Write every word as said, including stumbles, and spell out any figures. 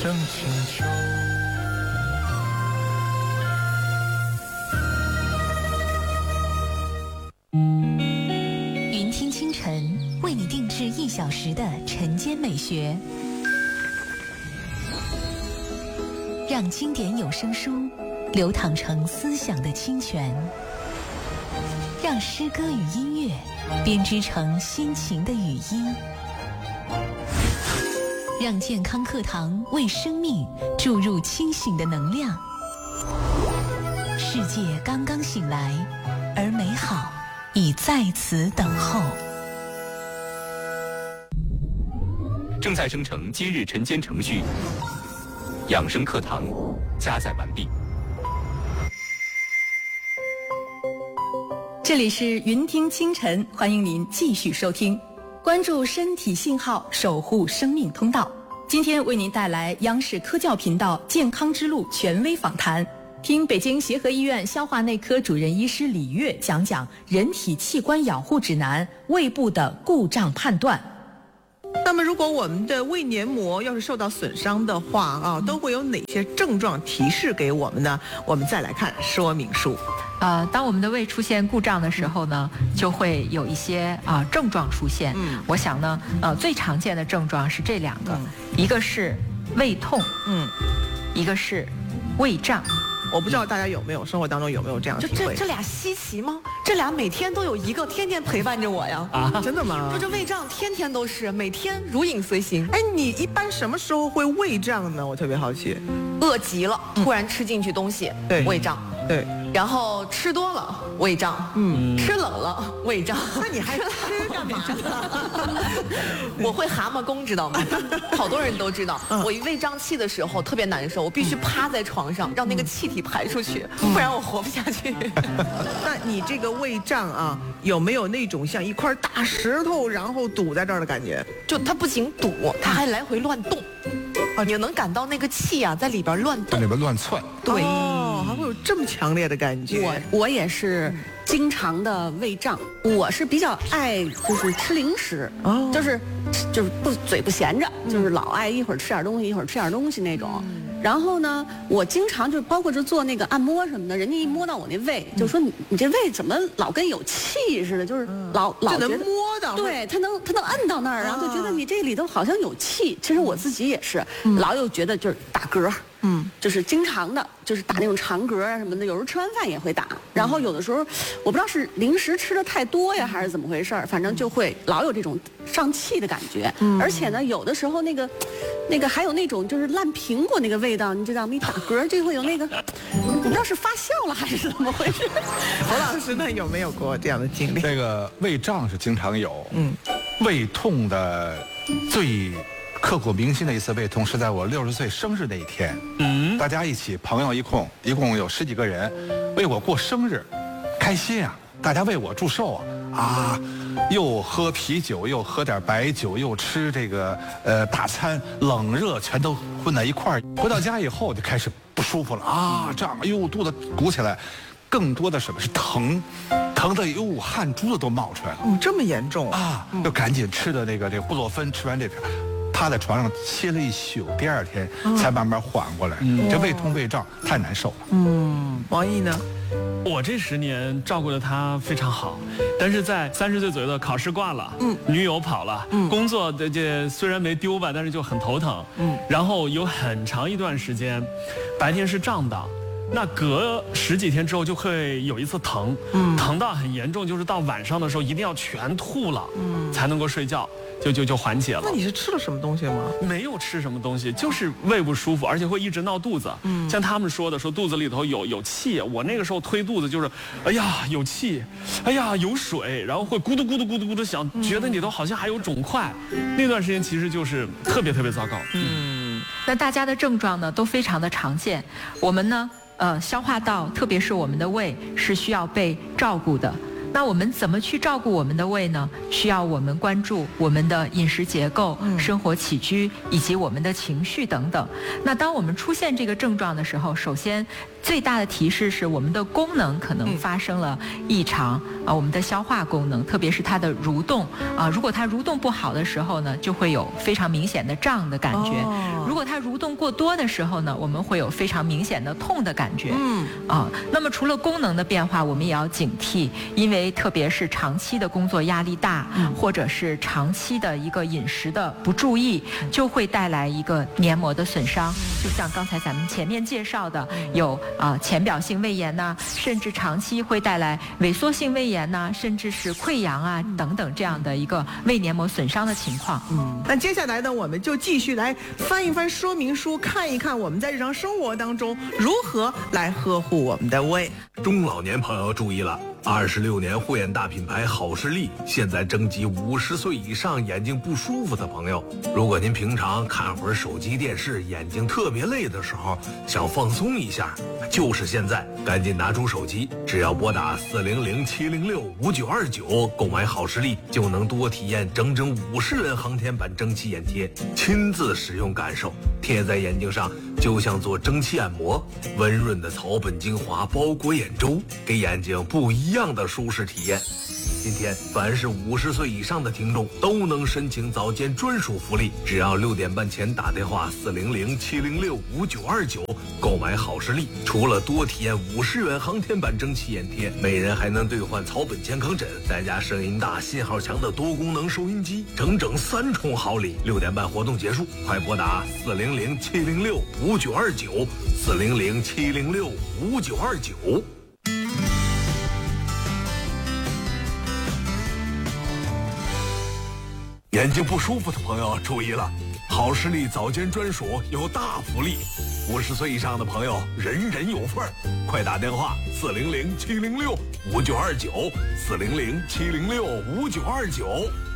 声请求。 云听清晨为你定制一小时的晨间美学，让经典有声书流淌成思想的清泉，让诗歌与音乐编织成心情的语音，让健康课堂为生命注入清醒的能量。世界刚刚醒来，而美好已在此等候。 正在生成今日晨间程序，养生课堂加载完毕。 这里是云听清晨，欢迎您继续收听，关注身体信号，守护生命通道。今天为您带来央视科教频道健康之路权威访谈，听北京协和医院消化内科主任医师李月讲讲人体器官养护指南，胃部的故障判断。 那么如果我们的胃黏膜要是受到损伤的话啊，都会有哪些症状提示给我们呢？我们再来看说明书。 呃，当我们的胃出现故障的时候呢，就会有一些啊、呃、症状出现。嗯，我想呢，呃，最常见的症状是这两个，嗯、一个是胃痛，嗯，一个是胃胀。 我不知道大家有没有生活当中有没有这样的体会？ 这这俩稀奇吗？这俩每天都有一个，天天陪伴着我呀！ 啊，真的吗？ 就这胃胀，天天都是，每天如影随形。 哎，你一般什么时候会胃胀呢？我特别好奇。 饿极了，突然吃进去东西， 对， 胃胀。 对， 然后吃多了胃胀，嗯，吃冷了胃胀。 那你还吃干嘛呢？ 我会蛤蟆功，知道吗？好多人都知道。嗯、我一胃胀气的时候特别难受，我必须趴在床上，让那个气体排出去，嗯、不然我活不下去。 那你这个胃胀啊，有没有那种像一块大石头然后堵在这儿的感觉？ 就它不仅堵，它还来回乱动。啊，你能感到那个气啊在里边乱动， 在里边乱窜。 对。 哦，还会有这么强烈的感觉。 我我也是经常的胃胀，我是比较爱就是吃零食，哦、就是就是不嘴不闲着，嗯、就是老爱一会儿吃点东西，一会儿吃点东西那种。嗯、然后呢，我经常就包括就做那个按摩什么的，人家一摸到我那胃，嗯、就说你你这胃怎么老跟有气似的，就是老、嗯、老觉得能摸到， 对他能他能摁到那儿，然后就觉得你这里头好像有气。其实我自己也是，嗯、老有觉得就是打嗝。嗯，就是经常的，就是打那种长嗝啊什么的，有时候吃完饭也会打。然后有的时候，我不知道是零食吃的太多呀，还是怎么回事儿，反正就会老有这种上气的感觉。嗯，而且呢，有的时候那个，那个还有那种就是烂苹果那个味道，你知道吗？一打嗝就会有那个，我不知道是发酵了还是怎么回事。 侯老师呢有没有过这样的经历？ 这个胃胀是经常有，嗯，胃痛的最刻骨铭心的一次胃痛是在我六十岁生日那一天，嗯，大家一起朋友一共一共有十几个人为我过生日，开心啊！大家为我祝寿啊啊！又喝啤酒，又喝点白酒，又吃这个呃大餐，冷热全都混在一块儿。回到家以后就开始不舒服了啊，胀，哎呦肚子鼓起来，更多的什么是疼，疼的哟汗珠子都冒出来了。 嗯，这么严重啊！就赶紧吃的那个这个布洛芬，吃完这片。趴在床上歇了一宿，第二天才慢慢缓过来。嗯、这胃痛胃胀太难受了。 嗯，王毅呢？ 我这十年照顾的他非常好，但是在三十岁左右的考试挂了，嗯，女友跑了，嗯，工作的这虽然没丢吧，但是就很头疼，嗯，然后有很长一段时间，白天是胀的。那隔十几天之后就会有一次疼，嗯，疼到很严重，就是到晚上的时候一定要全吐了，嗯，才能够睡觉，就就就缓解了。 那你是吃了什么东西吗？ 没有吃什么东西，就是胃不舒服，而且会一直闹肚子。嗯，像他们说的，说肚子里头有有气，我那个时候推肚子就是，哎呀有气，哎呀有水，然后会咕嘟咕嘟咕嘟咕嘟响，嗯、觉得你都好像还有肿块。那段时间其实就是特别特别糟糕。 嗯，那大家的症状呢都非常的常见，我们呢。呃，消化道，特别是我们的胃，是需要被照顾的。 那我们怎么去照顾我们的胃呢？需要我们关注我们的饮食结构、嗯、生活起居以及我们的情绪等等。那当我们出现这个症状的时候，首先最大的提示是我们的功能可能发生了异常、嗯、啊，我们的消化功能，特别是它的蠕动啊，如果它蠕动不好的时候呢，就会有非常明显的胀的感觉。哦、如果它蠕动过多的时候呢，我们会有非常明显的痛的感觉。嗯啊，那么除了功能的变化，我们也要警惕，因为特别是长期的工作压力大，嗯、或者是长期的一个饮食的不注意，就会带来一个黏膜的损伤。就像刚才咱们前面介绍的，有啊、呃、浅表性胃炎呐、啊，甚至长期会带来萎缩性胃炎呐、啊，甚至是溃疡啊等等这样的一个胃黏膜损伤的情况。 嗯，那接下来呢，我们就继续来翻一翻说明书，看一看我们在日常生活当中如何来呵护我们的胃。 中老年朋友注意了，二十六年护眼大品牌好视力现在征集五十岁以上眼睛不舒服的朋友。如果您平常看会儿手机电视，眼睛特别累的时候，想放松一下，就是现在，赶紧拿出手机，只要拨打四零零七零六五九二九购买好视力，就能多体验整整五十元航天版蒸汽眼贴，亲自使用感受，贴在眼睛上就像做蒸汽按摩，温润的草本精华包裹眼周，给眼睛不一样的舒适体验。今天凡是五十岁以上的听众都能申请早间专属福利，只要六点半前打电话四零零七零六五九二九购买好视力，除了多体验五十元航天版蒸汽眼贴，每人还能兑换草本健康枕，再加声音大信号强的多功能收音机，整整三重好礼。六点半活动结束，快拨打四零零七零六五九二九四零零七零六五九二九。眼睛不舒服的朋友注意了，好视力早间专属有大福利，五十岁以上的朋友人人有份儿，快打电话四零零七零六五九二九四零零七零六五九二九。